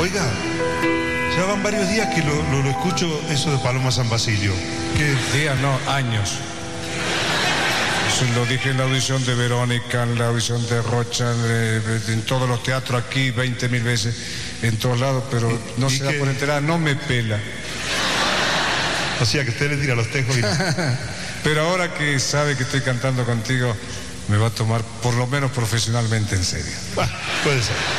Oiga, ya van varios días que lo escucho eso de Paloma San Basilio. ¿Qué? Días, no, años. Eso lo dije en la audición de Verónica, en la audición de Rocha, en todos los teatros aquí, 20.000 veces, en todos lados, pero no se da por enterada, no me pela. O sea, que usted le tira los tejos y... Pero ahora que sabe que estoy cantando contigo, me va a tomar por lo menos profesionalmente en serio. Puede ser.